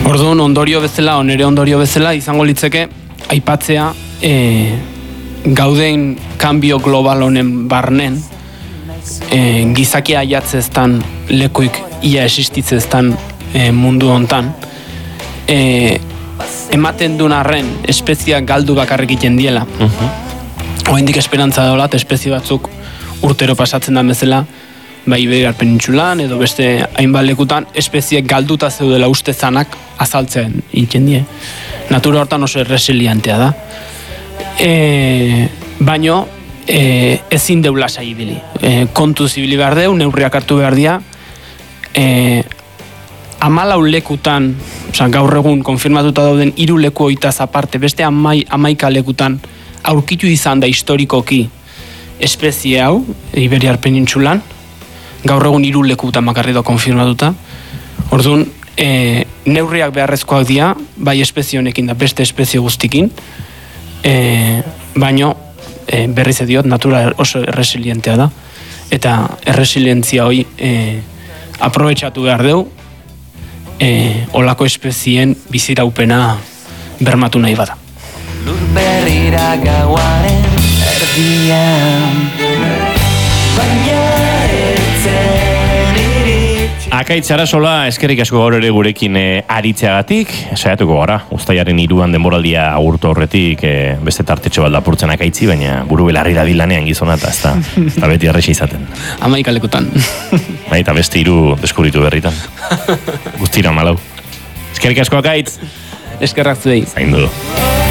Orduan, ondorio bezala, izango litzeke, aipatzea, gauden kanbio global honen barnen, gizakia aiatzeztan, lekuik ia existitzeztan mundu hontan, ematen duen arren, espeziak galdu bakarrik iten diela. Oraindik esperantza daulat, espezie batzuk urtero pasatzen da bezala, bai Iberiar penintsulan edo beste hainbat lekutan, espeziek galduta zeudela uste zanak azaltzen iten die. Natura hortan oso resilientea da. Baino, ezin deula saibili. Kontu zibili behar deu, neurriak hartu behar dira, 14 lekutan, gaur egun konfirmatuta dauden 3 leku hoitaz aparte, beste 11 lekutan aurkitu izan da historikoki espezie hau, Iberiar penintsulan, gaur egun 3 lekutan bakarri da konfirmatuta. Orduan, neurriak beharrezkoak dira, bai espezie honekin da beste espezie guztikin, baino, berriz ediot, natura oso resilientea da, eta erresilientzia hoi aprobetxatu behar deu, olako espezien biziraupena bermatu nahi bada. Lur berrira gauaren erdian, baina etzen iritsi. Akaitz Arasola, eskerrik asko gaur ere gurekin aritzeagatik, saiatuko gara, uztailaren 3 denboraldia agurtu horretik beste tartetxo bat lapurtzen Akaitzi, baina buru belarri dabilanean gizona eta ez da beti erresi izaten. 11 lekutan. Bai, eta beste 3 deskubritu berritan. Guztira 14. Eskerrik asko Akaitz. Eskerrak zuei. Zaindu.